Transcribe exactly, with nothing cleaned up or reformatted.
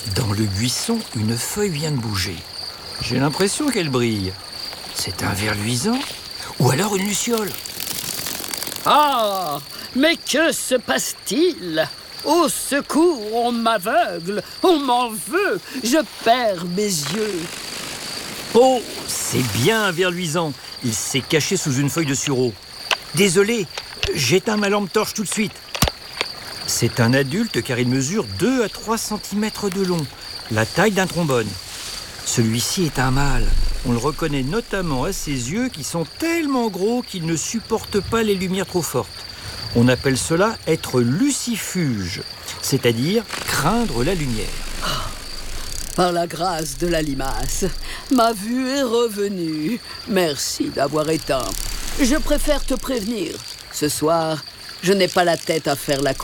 Dans le buisson, une feuille vient de bouger. J'ai l'impression qu'elle brille. C'est un ver luisant ou alors une luciole. Ah, mais que se passe-t-il? Au secours, on m'aveugle, on m'en veut, je perds mes yeux. Oh, c'est bien un ver luisant. Il s'est caché sous une feuille de sureau. Désolé, j'éteins ma lampe torche tout de suite. C'est un adulte car il mesure deux à trois centimètres de long, la taille d'un trombone. Celui-ci est un mâle. On le reconnaît notamment à ses yeux qui sont tellement gros qu'ils ne supportent pas les lumières trop fortes. On appelle cela être lucifuge, c'est-à-dire craindre la lumière. Par la grâce de la limace, ma vue est revenue. Merci d'avoir éteint. Je préfère te prévenir. Ce soir, je n'ai pas la tête à faire la